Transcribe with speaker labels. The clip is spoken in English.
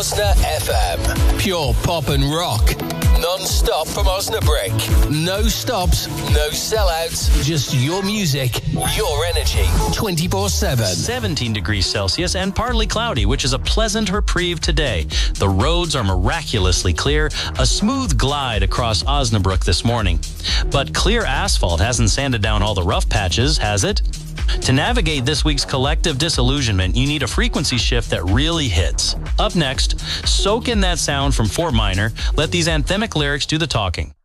Speaker 1: Osna FM. Pure pop and rock. Non-stop from Osnabrück. No stops, no sellouts. Just your music, your energy. 24/7.
Speaker 2: 17 degrees Celsius and partly cloudy, which is a pleasant reprieve today. The roads are miraculously clear. A smooth glide across Osnabrück this morning. But clear asphalt hasn't sanded down all the rough patches, has it? To navigate this week's collective disillusionment, you need a frequency shift that really hits. Up next, soak in that sound from Fort Minor. Let these anthemic lyrics do the talking.